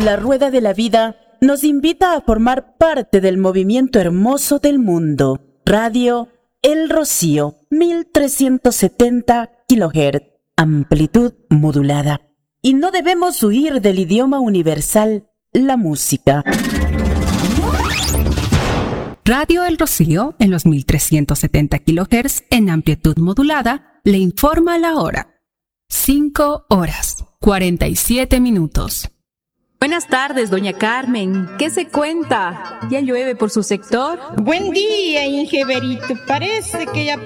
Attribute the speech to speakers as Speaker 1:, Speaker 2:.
Speaker 1: La rueda de la vida nos invita a formar parte del movimiento hermoso del mundo. Radio El Rocío, 1370 kHz, amplitud modulada. Y no debemos huir del idioma universal, la música.
Speaker 2: Radio El Rocío, en los 1370 kHz en amplitud modulada, le informa la hora. 5:47.
Speaker 3: Buenas tardes, doña Carmen. ¿Qué se cuenta? ¿Ya llueve por su sector?
Speaker 4: Buen día, Ingeberito. Parece que ya